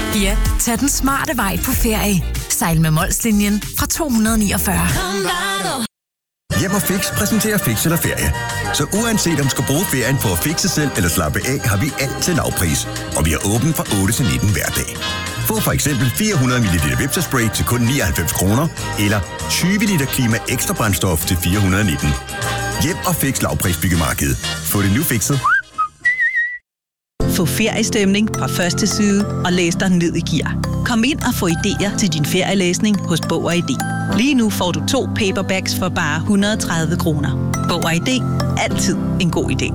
Ja, tag den smarte vej på ferie. Sejl med Molslinjen fra 249. Hjem og Fix præsenterer Fix eller Ferie. Så uanset om du skal bruge ferien på at fixe selv eller slappe af, har vi alt til lavpris. Og vi er åbent fra 8 til 19 hver dag. Få for eksempel 400 ml Vepsa-spray til kun 99 kroner, eller 20 liter Klima ekstra brændstof til 419. Hjem og Fix lavprisbyggemarkedet. Få det nu fikset. Få feriestemning fra første side og læs dig ned i gear. Kom ind og få idéer til din ferielæsning hos Bog og ID. Lige nu får du 2 paperbacks for bare 130 kroner. Bog og ID. Altid en god idé.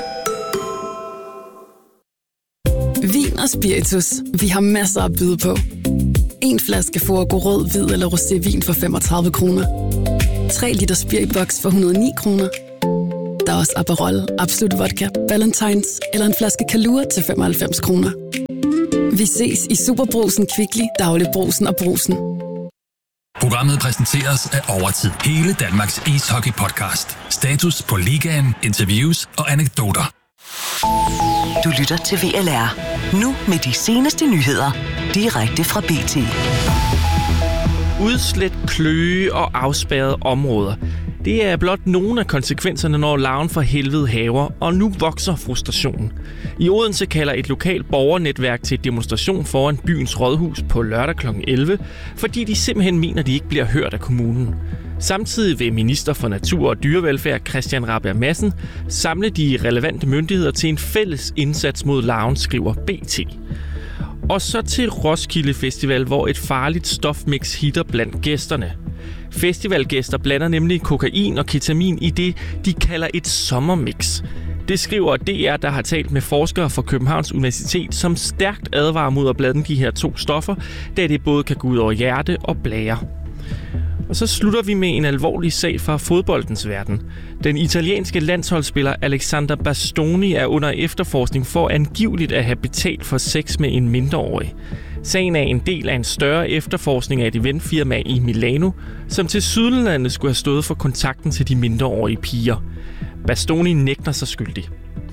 Vin og spiritus. Vi har masser at byde på. En flaske Forgo rød, hvid eller rosévin for 35 kroner. 3 liter spiriboks for 109 kroner. Der er også Aperol, Absolut Vodka, Valentines eller en flaske Kalua til 95 kroner. Vi ses i Superbrugsen, Kvickly, Dagligbrugsen og Brugsen. Programmet præsenteres af Overtid. Hele Danmarks ishockey-podcast. Status på ligaen, interviews og anekdoter. Du lytter til VLR. Nu med de seneste nyheder. Direkte fra BT. Udslet, kløe og afspærrede områder. Det er blot nogle af konsekvenserne, når larven for helvede haver, og nu vokser frustrationen. I Odense kalder et lokalt borgernetværk til demonstration foran byens rådhus på lørdag kl. 11, fordi de simpelthen mener, de ikke bliver hørt af kommunen. Samtidig vil minister for Natur og Dyrevelfærd Christian Rabjerg Madsen samle de relevante myndigheder til en fælles indsats mod larven, skriver BT. Og så til Roskilde Festival, hvor et farligt stofmix hitter blandt gæsterne. Festivalgæster blander nemlig kokain og ketamin i det, de kalder et sommermix. Det skriver DR, der har talt med forskere fra Københavns Universitet, som stærkt advarer mod at blande de her 2 stoffer, da det både kan gå ud over hjerte og blære. Og så slutter vi med en alvorlig sag fra fodboldens verden. Den italienske landsholdsspiller Alexander Bastoni er under efterforskning for angiveligt at have betalt for sex med en mindreårig. Sagen er en del af en større efterforskning af et eventfirma i Milano, som til Sydlandet skulle have stået for kontakten til de mindreårige piger. Bastoni nægter sig skyldig.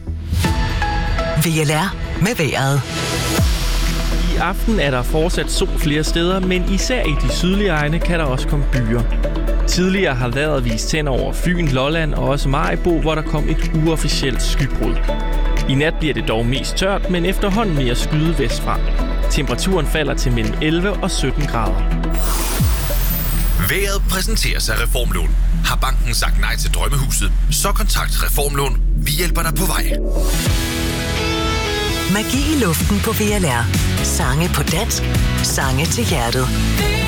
VLR med vejret. I aften er der fortsat sol flere steder, men især i de sydlige egne kan der også komme byer. Tidligere har vejret vist tænder over Fyn, Lolland og også Maribo, hvor der kom et uofficielt skybrud. I nat bliver det dog mest tørt, men efterhånden mere skyde vestfra. Temperaturen falder til mellem 11 og 17 grader. Vejret præsenteres af Reformlån. Har banken sagt nej til drømmehuset, så kontakt Reformlån. Vi hjælper dig på vej. Magi i luften på VLR. Sange på dansk. Sange til hjertet.